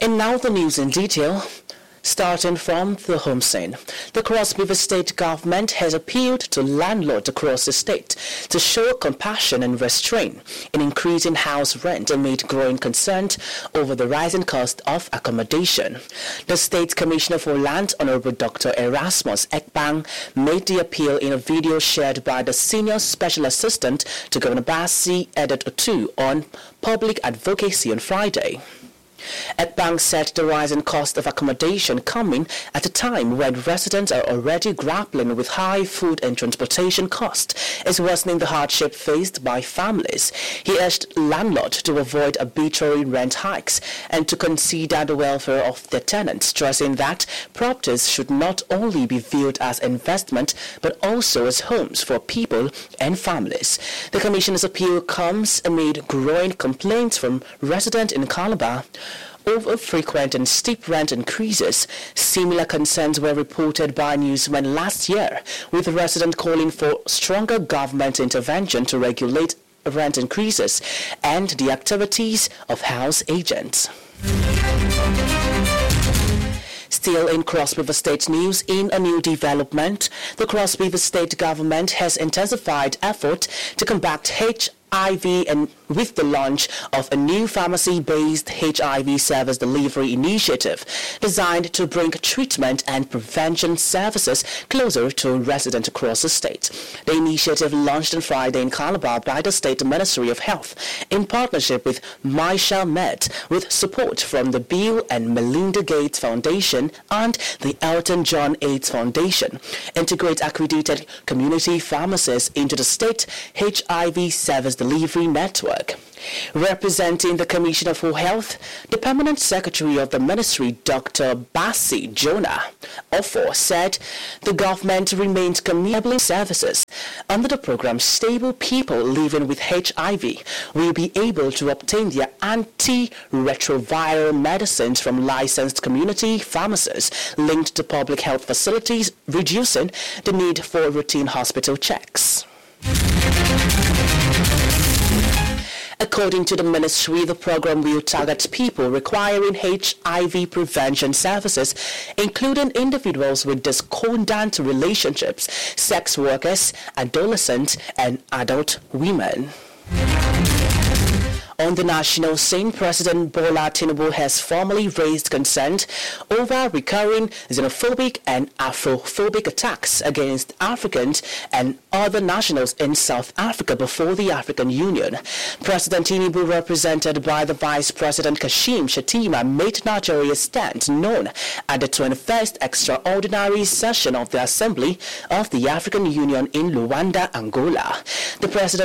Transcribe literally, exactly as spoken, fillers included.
And now the news in detail. Starting from the home scene, the Cross River State government has appealed to landlords across the state to show compassion and restraint in increasing house rent amid growing concern over the rising cost of accommodation. The State Commissioner for Land, Honorable Doctor Erasmus Ekpang, made the appeal in a video shared by the Senior Special Assistant to Governor Bassey Edit Otu on public advocacy on Friday. Ekpang said the rising cost of accommodation coming at a time when residents are already grappling with high food and transportation costs is worsening the hardship faced by families. He urged landlords to avoid arbitrary rent hikes and to consider the welfare of their tenants, stressing that properties should not only be viewed as investment but also as homes for people and families. The Commissioner's appeal comes amid growing complaints from residents in Calabar over frequent and steep rent increases. Similar concerns were reported by newsmen last year, with residents calling for stronger government intervention to regulate rent increases and the activities of house agents. Still in Cross River State news, in a new development, the Cross River State government has intensified effort to combat H I V and with the launch of a new pharmacy-based H I V service delivery initiative designed to bring treatment and prevention services closer to residents across the state. The initiative launched on Friday in Calabar by the State Ministry of Health in partnership with Maisha Med, with support from the Bill and Melinda Gates Foundation and the Elton John AIDS Foundation. Integrate accredited community pharmacists into the state H I V service delivery network. Representing the Commissioner for Health, the Permanent Secretary of the Ministry, Doctor Bassey Jonah Ofo, said the government remains committed services. Under the program, stable people living with H I V will be able to obtain their antiretroviral medicines from licensed community pharmacists linked to public health facilities, reducing the need for routine hospital checks. According to the ministry, the program will target people requiring H I V prevention services, including individuals with discordant relationships, sex workers, adolescents, and adult women. On the national scene, President Bola Tinubu has formally raised concern over recurring xenophobic and Afrophobic attacks against Africans and other nationals in South Africa before the African Union. President Tinubu, represented by the Vice President Kashim Shettima, made Nigeria's stand known at the twenty-first extraordinary session of the Assembly of the African Union in Luanda, Angola. The President